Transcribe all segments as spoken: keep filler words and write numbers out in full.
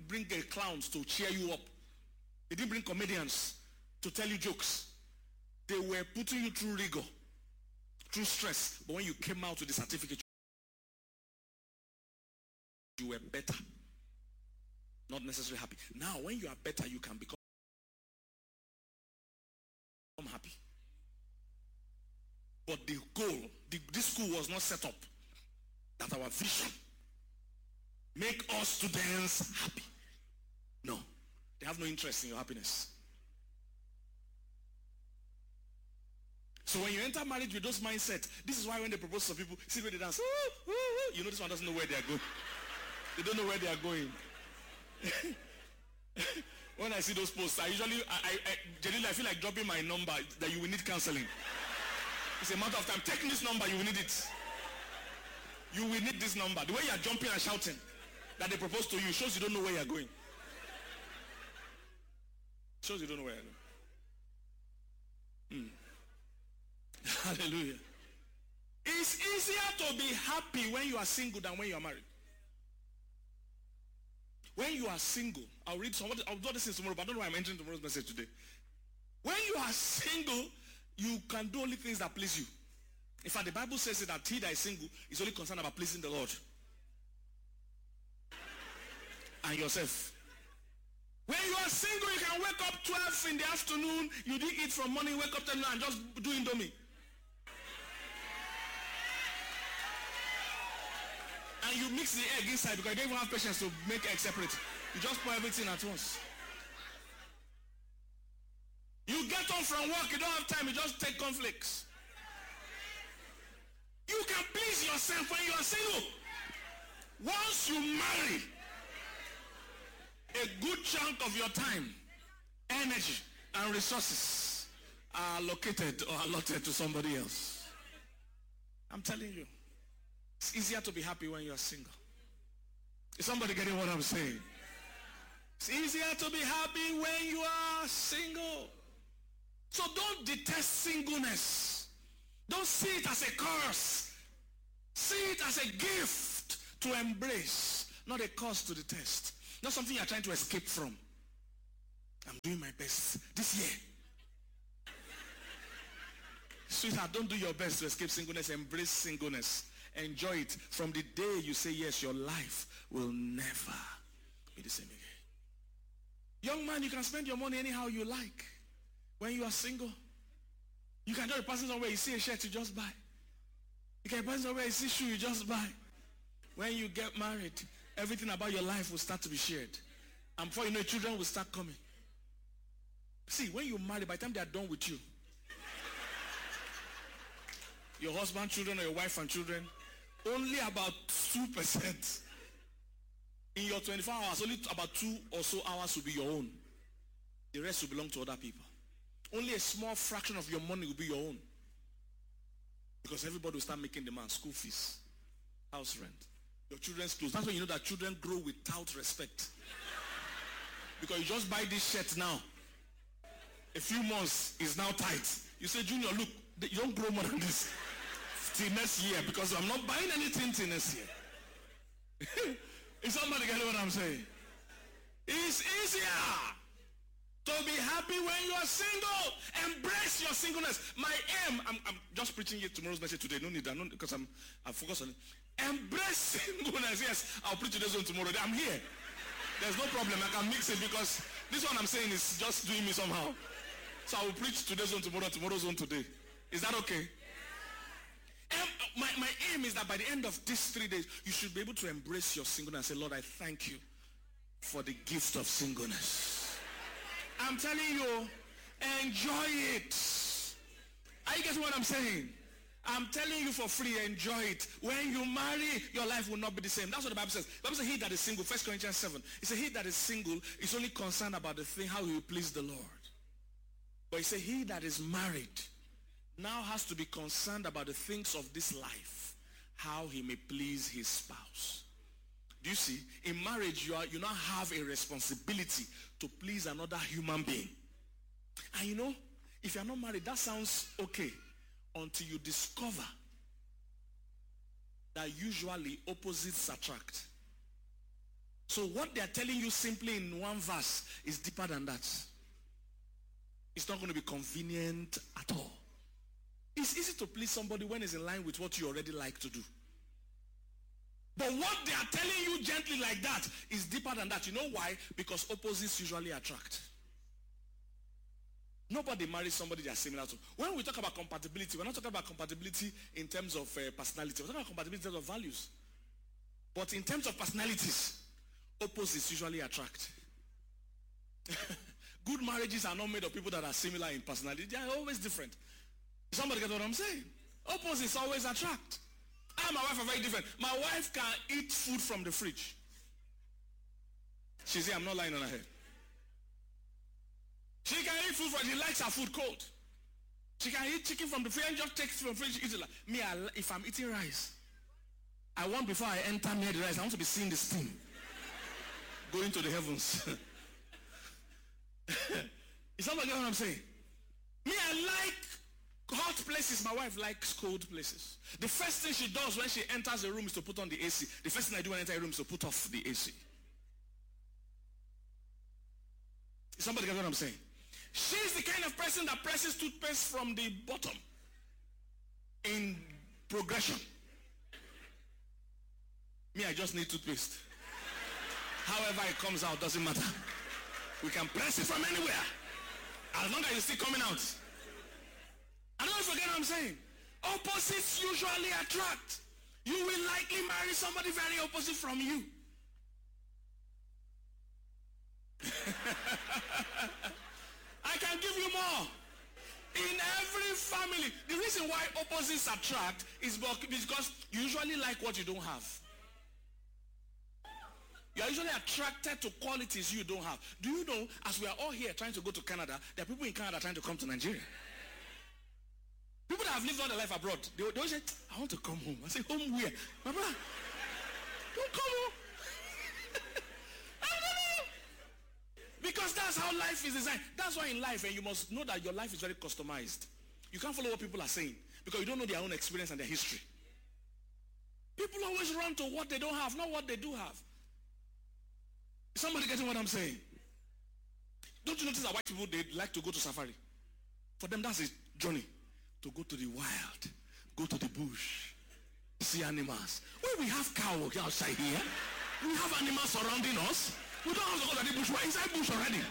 bring uh, clowns to cheer you up. They didn't bring comedians to tell you jokes. They were putting you through rigor, through stress. But when you came out with the certificate, you were better. Not necessarily happy. Now, when you are better, you can become happy. But the goal, the, this school was not set up that our vision make us students happy. No. They have no interest in your happiness. So when you enter marriage with those mindset, this is why when they propose to people, see where they dance, ooh, ooh, ooh, you know this one doesn't know where they are going. They don't know where they are going. When I see those posts, I usually, I, I, I, generally I feel like dropping my number that you will need counseling. It's a matter of time. Take this number, you will need it. You will need this number. The way you are jumping and shouting that they propose to you shows you don't know where you are going. Shows you don't know where you are going. Hmm. Hallelujah. It's easier to be happy when you are single than when you are married. When you are single, I'll read some, I'll do this tomorrow, but I don't know why I'm entering tomorrow's message today. When you are single, you can do only things that please you. In fact, the Bible says that he that is single is only concerned about pleasing the Lord and yourself. When you are single, you can wake up twelve in the afternoon, you didn't eat from morning, wake up ten and just do Indomie. And you mix the egg inside because you don't even have patience to make egg separate. You just pour everything at once. You get home from work, you don't have time, you just take cornflakes. You can please yourself when you are single. Once you marry, a good chunk of your time, energy, and resources are allocated or allotted to somebody else. I'm telling you. It's easier to be happy when you are single. Is somebody getting what I'm saying? It's easier to be happy when you are single. So don't detest singleness. Don't see it as a curse. See it as a gift to embrace, not a curse to detest. Not something you're trying to escape from. I'm doing my best this year. Sweetheart, don't do your best to escape singleness. Embrace singleness. Enjoy it. From the day you say yes, your life will never be the same again. Young man, you can spend your money anyhow you like. When you are single, you can just pass somewhere, you see a shirt, you just buy. You can pass somewhere, you see a shoe, you just buy. When you get married, everything about your life will start to be shared. And before you know, children will start coming. See, when you marry, by the time they are done with you, your husband, children, or your wife and children, only about two percent in your twenty-four hours, only about two or so hours will be your own. The rest will belong to other people. Only a small fraction of your money will be your own. Because everybody will start making demands, school fees, house rent, your children's clothes. That's when you know that children grow without respect. Because you just buy this shirt now. A few months is now tight. You say, Junior, look, you don't grow more than this till next year because I'm not buying anything till next year. Is somebody getting what I'm saying? It's easier to be happy when you are single. Embrace your singleness. My aim, I'm, I'm just preaching it tomorrow's message today. No need that, no, because I'm, I'm focused on it. Embrace singleness. Yes, I'll preach today's one tomorrow. I'm here. There's no problem. I can mix it because this one I'm saying is just doing me somehow. So I will preach today's one tomorrow, tomorrow's one today. Is that okay? And my, my aim is that by the end of these three days, you should be able to embrace your singleness and say, Lord, I thank you for the gift of singleness. I'm telling you, enjoy it. Are you getting what I'm saying? I'm telling you for free, enjoy it. When you marry, your life will not be the same. That's what the Bible says. The Bible says he that is single, First Corinthians seven, it says he that is single is only concerned about the thing, how he will please the Lord. But he said he that is married now has to be concerned about the things of this life, how he may please his spouse. Do you see? In marriage, you are you now have a responsibility to please another human being. And you know, if you're not married, that sounds okay until you discover that usually opposites attract. So what they are telling you simply in one verse is deeper than that. It's not going to be convenient at all. It's easy to please somebody when it's in line with what you already like to do. But what they are telling you gently like that is deeper than that. You know why? Because opposites usually attract. Nobody marries somebody they are similar to. When we talk about compatibility, we're not talking about compatibility in terms of uh, personality. We're talking about compatibility in terms of values. But in terms of personalities, opposites usually attract. Good marriages are not made of people that are similar in personality. They are always different. Somebody get what I'm saying? Opposites always attract. I and my wife are very different. My wife can eat food from the fridge. She said, I'm not lying on her head. She can eat food from, she likes her food cold. She can eat chicken from the fridge and just take it from the fridge, eat it like, me, I, if I'm eating rice, I want before I enter near the rice, I want to be seeing the steam going to the heavens. Is somebody get what I'm saying? Me, I like hot places. My wife likes cold places. The first thing she does when she enters a room is to put on the A C. The first thing I do when I enter a room is to put off the A C. Is somebody get what I'm saying? She's the kind of person that presses toothpaste from the bottom in progression. Me, I just need toothpaste. However it comes out, doesn't matter. We can press it from anywhere. As long as it's still coming out. I don't forget what I'm saying. Opposites usually attract. You will likely marry somebody very opposite from you. I can give you more. In every family, the reason why opposites attract is because you usually like what you don't have. You are usually attracted to qualities you don't have. Do you know, as we are all here trying to go to Canada, there are people in Canada trying to come to Nigeria. People that have lived all their life abroad, they, they always say, I want to come home. I say, home where? My brother, don't come home. I don't know. Because that's how life is designed. That's why in life, and you must know that your life is very customized. You can't follow what people are saying because you don't know their own experience and their history. People always run to what they don't have, not what they do have. Is somebody getting what I'm saying? Don't you notice that white people, they like to go to safari? For them, that's a journey. To go to the wild, go to the bush, see animals. Well, we have cow outside here. We have animals surrounding us. We don't have to go to the bush. We're inside bush already.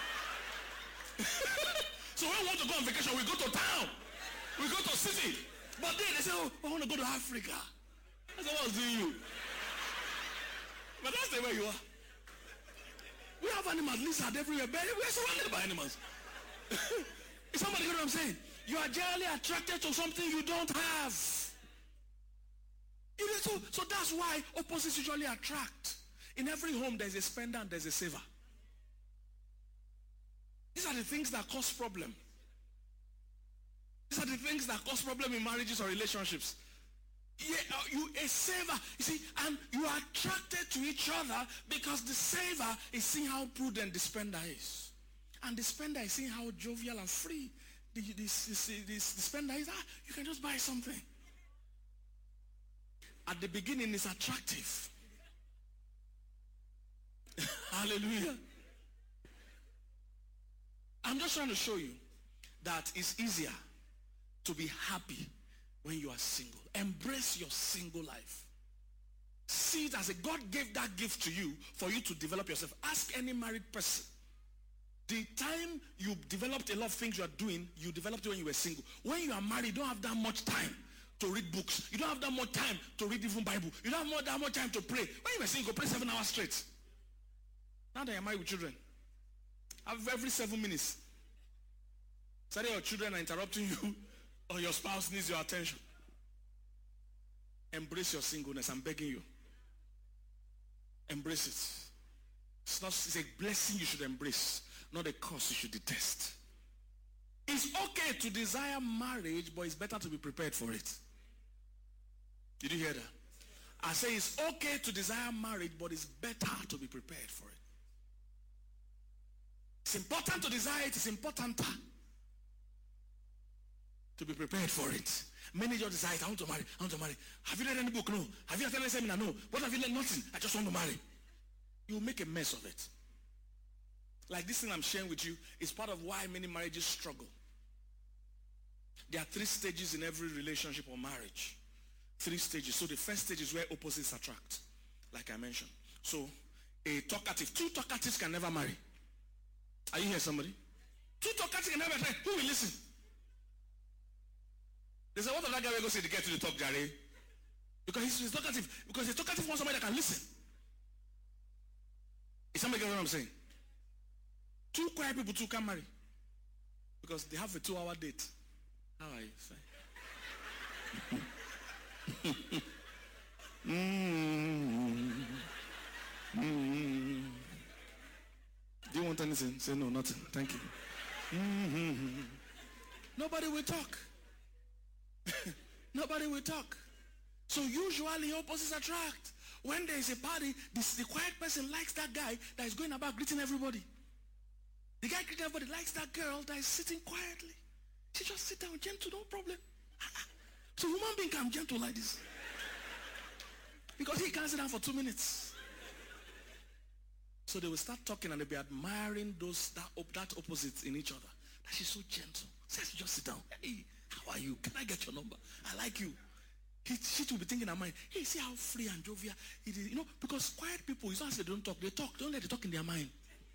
So when we want to go on vacation, we go to town. We go to city. But then they say, oh, I want to go to Africa. I said, what's doing you? But that's the way you are. We have animals, lizards everywhere. We're surrounded by animals. Is somebody hear what I'm saying? You are generally attracted to something you don't have. You know, so, so that's why opposites usually attract. In every home, there's a spender and there's a saver. These are the things that cause problem. These are the things that cause problem in marriages or relationships. Yeah, you a saver, you see, and you are attracted to each other because the saver is seeing how prudent the spender is. And the spender is seeing how jovial and free the, this, this, this, the spender is. Ah, you can just buy something. At the beginning, it's attractive. Hallelujah. I'm just trying to show you that it's easier to be happy when you are single. Embrace your single life. See it as a God gave that gift to you for you to develop yourself. Ask any married person. The time you developed a lot of things you are doing, you developed it when you were single. When you are married, you don't have that much time to read books. You don't have that much time to read even Bible. You don't have that much time to pray. When you were single, pray seven hours straight. Now that you're married with children, every seven minutes, suddenly your children are interrupting you or your spouse needs your attention. Embrace your singleness. I'm begging you. Embrace it. It's not, it's a blessing you should embrace, not a curse you should detest. It's okay to desire marriage, but it's better to be prepared for it. Did you hear that? I say it's okay to desire marriage, but it's better to be prepared for it. It's important to desire it. It's important to be prepared for it. Many just decide, I want to marry, I want to marry. Have you read any book? No. Have you attended any seminar? No. What have you learned? Nothing. I just want to marry. you'll make a mess of it. Like this thing I'm sharing with you is part of why many marriages struggle. There are three stages in every relationship or marriage. Three stages. So the first stage is where opposites attract, like I mentioned. So a talkative, two talkatives can never marry. Are you here, somebody? Two talkatives can never marry. Who will listen? They say, what of that guy will go say to get to the top, Jare? Because he's, he's talkative. Because the talkative wants somebody that can listen. Is somebody getting what I'm saying? Two quiet people too can marry. Because they have a two-hour date. How are you? mm. Mm. Do you want anything? Say no, nothing. Thank you. Mm-hmm. Nobody will talk. Nobody will talk. So usually opposites attract. When there is a party, this, the quiet person likes that guy that is going about greeting everybody. The guy greeting everybody likes that girl that is sitting quietly. She just sit down, gentle, no problem. So human being can gentle like this. Because he can't sit down for two minutes. So they will start talking and they'll be admiring those that, that opposites in each other. That she's so gentle. Says, just sit down. Hey, how are you? Can I get your number? I like you. He, she will be thinking in her mind, hey, see how free and jovial it is. You know, because quiet people, it's not as they don't talk. They talk. Don't let them talk in their mind.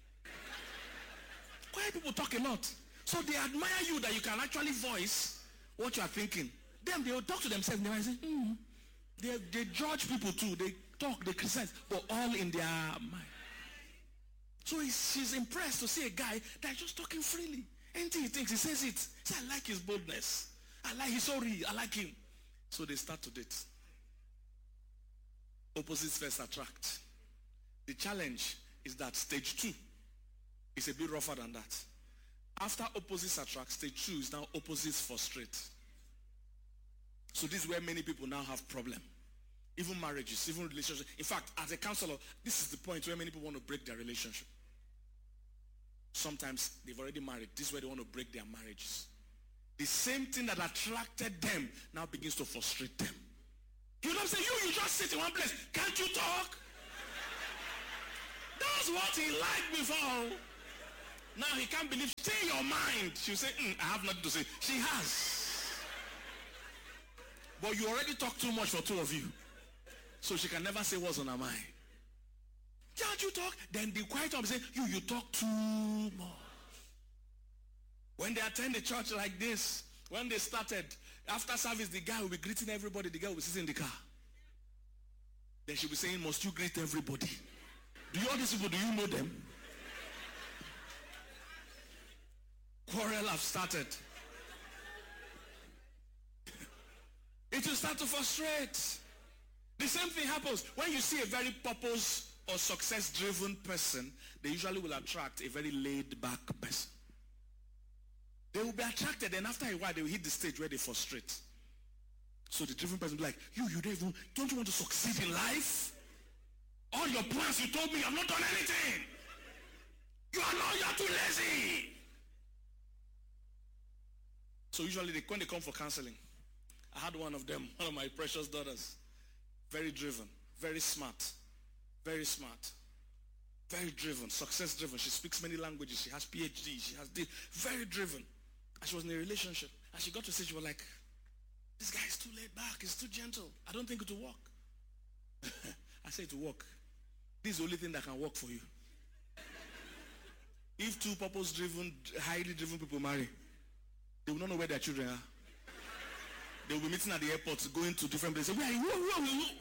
Quiet people talk a lot. So they admire you that you can actually voice what you are thinking. Then they will talk to themselves and they might say, hmm. They, they judge people too. They talk, they criticize, but all in their mind. So she's impressed to see a guy that's just talking freely. Anything he thinks, he says it. He says, I like his boldness. I like his sorry. I like him. So they start to date. Opposites first attract. The challenge is that stage two is a bit rougher than that. After opposites attract, stage two is now opposites frustrate. So this is where many people now have problem. Even marriages, even relationships. In fact, as a counselor, this is the point where many people want to break their relationship. Sometimes they've already married. This is where they want to break their marriages. The same thing that attracted them now begins to frustrate them. You know what I'm saying? You, you just sit in one place. Can't you talk? That's what he liked before. Now he can't believe. Stay your mind. She'll say, mm, I have nothing to say. She has. But you already talk too much for two of you. So she can never say what's on her mind. Can't you talk? Then the quiet one will say, you, you talk too much. When they attend a church like this, when they started, after service, the guy will be greeting everybody. The girl will be sitting in the car. Then she'll be saying, must you greet everybody? Do you all these people, do you know them? Quarrel have started. It will start to frustrate. The same thing happens when you see a very purpose or success-driven person. They usually will attract a very laid-back person. They will be attracted, and after a while, they will hit the stage where they frustrate. So the driven person will be like, you, you don't even, don't you want to succeed in life? All your plans, you told me, you have not done anything. You are not, you are too lazy. So usually, they, when they come for counseling, I had one of them, one of my precious daughters, very driven, very smart, very smart, very driven, success driven. She speaks many languages. She has P H D. She has this, very driven. And she was in a relationship. And she got to say, she was like, this guy is too laid back. He's too gentle. I don't think it will work. I said it will work. This is the only thing that can work for you. If two purpose-driven, highly driven people marry, they will not know where their children are. They will be meeting at the airport, going to different places. Where are you? Where are you?